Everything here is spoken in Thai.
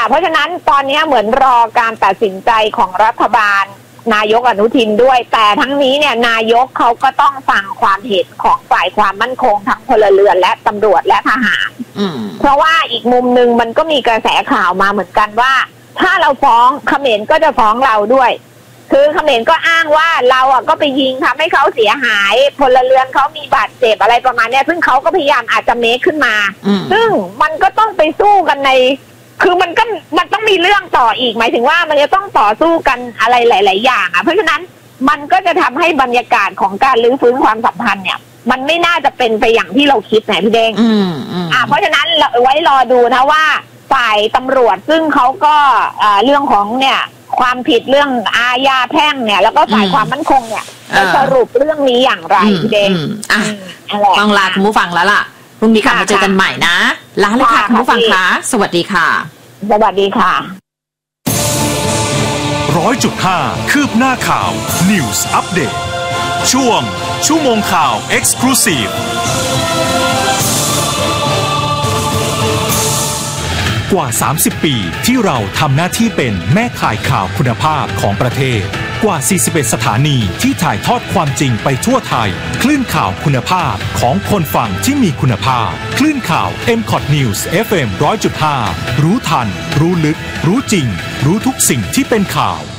เพราะฉะนั้นตอนนี้เหมือนรอการตัดสินใจของรัฐบาลนายกอนุทินด้วยแต่ทั้งนี้เนี่ยนายกเขาก็ต้องฟังความเห็นของฝ่ายความมั่นคงทั้งพลเรือนและตำรวจและทหารเพราะว่าอีกมุมหนึ่งมันก็มีกระแสข่าวมาเหมือนกันว่าถ้าเราฟ้องเขมรก็จะฟ้องเราด้วยคือเขมรก็อ้างว่าเราก็ไปยิงทำให้เขาเสียหายพลเรือนเขามีบาดเจ็บอะไรประมาณนี้ซึ่งเขาก็พยายามอาจจะเมคขึ้นมาซึ่งมันก็ต้องไปสู้กันในคือมันต้องมีเรื่องต่ออีกหมายถึงว่ามันจะต้องต่อสู้กันอะไรหลายๆอย่างเพราะฉะนั้นมันก็จะทำให้บรรยากาศของการรื้อฟื้นความสัมพันธ์เนี่ยมันไม่น่าจะเป็นไปอย่างที่เราคิดนะพี่เด้งเพราะฉะนั้นไว้รอดูนะว่าฝ่ายตำรวจซึ่งเขาก็เรื่องของเนี่ยความผิดเรื่องอาญาแพ่งเนี่ยแล้วก็ฝ่ายความมั่นคงเนี่ยจะสรุปเรื่องนี้อย่างไรพี่เด้งต้องลาคุณผู้ฟังแล้วล่ะพรุ่งนี้กลับมาเจอกันใหม่นะลาเลยค่ะคุณผู้ฟังคะสวัสดีค่ะสวัสดีค่ะ 100.5 คืบหน้าข่าว News Update ช่วงชั่วโมงข่าว Exclusive กว่า 30 ปีที่เราทำหน้าที่เป็นแม่ข่ายข่าวคุณภาพของประเทศกว่า 41 สถานีที่ถ่ายทอดความจริงไปทั่วไทยคลื่นข่าวคุณภาพของคนฟังที่มีคุณภาพคลื่นข่าว MCOT News FM 100.5 รู้ทันรู้ลึกรู้จริงรู้ทุกสิ่งที่เป็นข่าว